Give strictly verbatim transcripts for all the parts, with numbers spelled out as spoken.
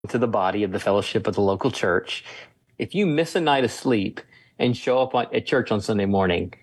to the body of the fellowship of the local church. If you miss a night of sleep and show up at church on Sunday morning,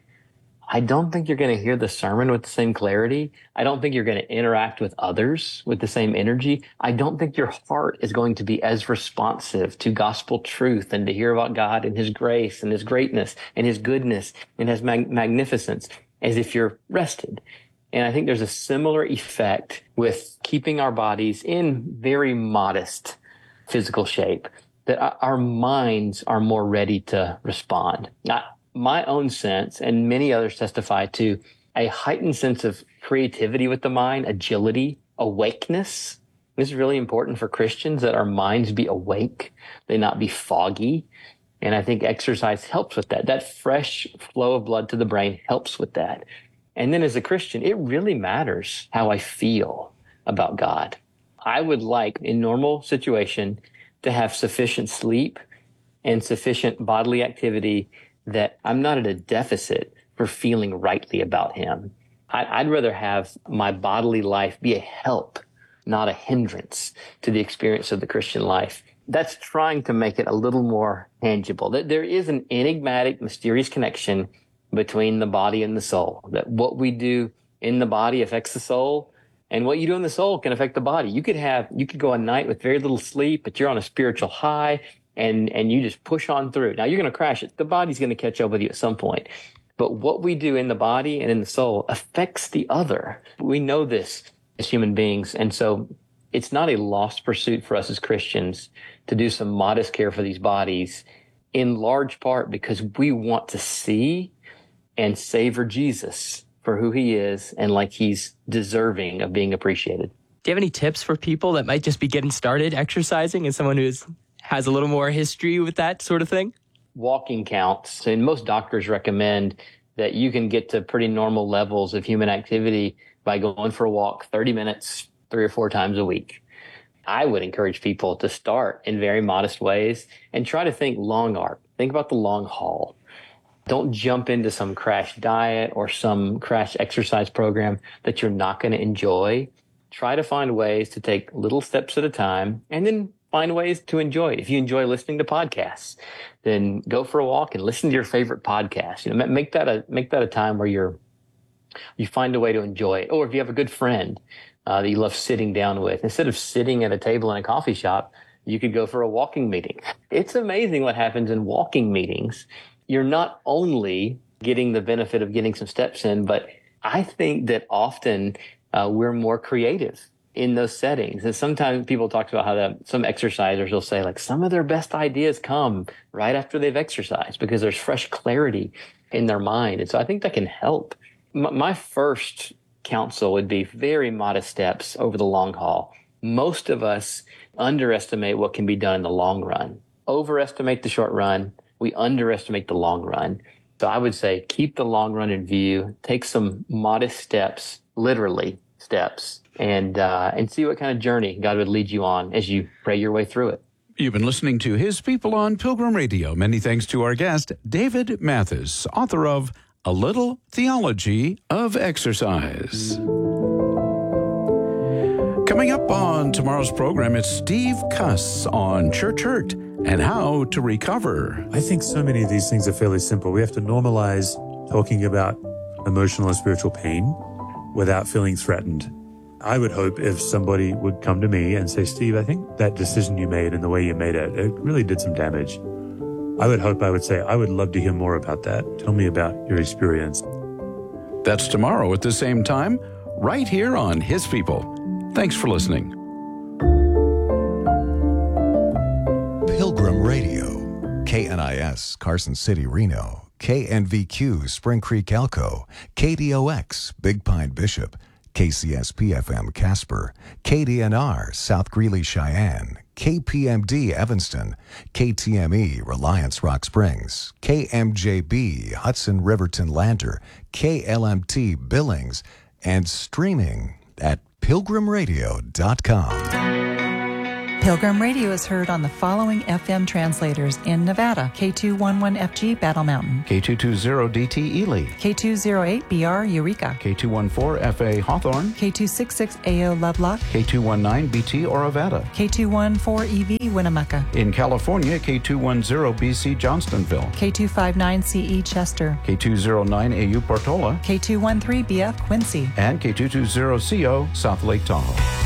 I don't think you're going to hear the sermon with the same clarity. I don't think you're going to interact with others with the same energy. I don't think your heart is going to be as responsive to gospel truth and to hear about God and his grace and his greatness and his goodness and his mag- magnificence as if you're rested. And I think there's a similar effect with keeping our bodies in very modest physical shape, that our minds are more ready to respond. Now, my own sense, and many others testify to, a heightened sense of creativity with the mind, agility, awakeness. This is really important for Christians, that our minds be awake, they not be foggy. And I think exercise helps with that. That fresh flow of blood to the brain helps with that. And then as a Christian, it really matters how I feel about God. I would like, in normal situation, to have sufficient sleep and sufficient bodily activity that I'm not at a deficit for feeling rightly about him. I'd rather have my bodily life be a help, not a hindrance to the experience of the Christian life. That's trying to make it a little more tangible. There is an enigmatic, mysterious connection between the body and the soul, that what we do in the body affects the soul, and what you do in the soul can affect the body. You could have, you could go a night with very little sleep, but you're on a spiritual high, and, and you just push on through. Now you're going to crash it. The body's going to catch up with you at some point. But what we do in the body and in the soul affects the other. We know this as human beings. And so it's not a lost pursuit for us as Christians to do some modest care for these bodies, in large part because we want to see and savor Jesus for who he is and like he's deserving of being appreciated. Do you have any tips for people that might just be getting started exercising and someone who has a little more history with that sort of thing? Walking counts. And most doctors recommend that you can get to pretty normal levels of human activity by going for a walk thirty minutes, three or four times a week. I would encourage people to start in very modest ways and try to think long arc. Think about the long haul. Don't jump into some crash diet or some crash exercise program that you're not going to enjoy. Try to find ways to take little steps at a time, and then find ways to enjoy it. If you enjoy listening to podcasts, then go for a walk and listen to your favorite podcast. You know, make that a make that a time where you're you find a way to enjoy it. Or if you have a good friend uh, that you love sitting down with, instead of sitting at a table in a coffee shop, you could go for a walking meeting. It's amazing what happens in walking meetings. You're not only getting the benefit of getting some steps in, but I think that often uh, we're more creative in those settings. And sometimes people talk about how the, some exercisers will say, like, some of their best ideas come right after they've exercised because there's fresh clarity in their mind. And so I think that can help. M- my first counsel would be very modest steps over the long haul. Most of us underestimate what can be done in the long run, overestimate the short run. We underestimate the long run. So I would say keep the long run in view, take some modest steps, literally steps, and uh, and see what kind of journey God would lead you on as you pray your way through it. You've been listening to His People on Pilgrim Radio. Many thanks to our guest, David Mathis, author of A Little Theology of Exercise. Coming up on tomorrow's program, it's Steve Cuss on church hurt and how to recover. I think so many of these things are fairly simple. We have to normalize talking about emotional and spiritual pain without feeling threatened. I would hope if somebody would come to me and say, Steve, I think that decision you made and the way you made it, it really did some damage. I would hope I would say, I would love to hear more about that. Tell me about your experience. That's tomorrow at the same time, right here on His People. Thanks for listening. Pilgrim Radio, K N I S, Carson City, Reno, K N V Q, Spring Creek, Elko, K D O X, Big Pine, Bishop, K C S P F M, Casper, K D N R, South Greeley, Cheyenne, K P M D, Evanston, K T M E, Reliance, Rock Springs, K M J B, Hudson, Riverton, Lander, K L M T, Billings, and streaming at pilgrim radio dot com. Pilgrim Radio is heard on the following F M translators in Nevada: K two eleven F G Battle Mountain, K two twenty D T Ely, K two oh eight B R Eureka, K two fourteen F A Hawthorne, K two sixty-six A O Lovelock, K two nineteen B T Orovada. K two fourteen E V Winnemucca, In California, K two ten B C Johnstonville, K two fifty-nine C E Chester, K two oh nine A U Portola, K two thirteen B F Quincy. and K two twenty C O South Lake Tahoe.